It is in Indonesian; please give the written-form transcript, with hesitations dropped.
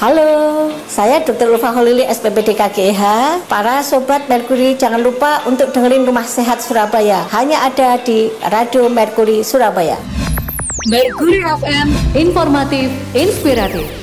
Halo, saya Dr. Ulfa Holili, SPPD KGH. Para Sobat Merkuri, jangan lupa untuk dengerin Rumah Sehat Surabaya. Hanya ada di Radio Merkuri Surabaya. Merkuri FM, informatif, inspiratif.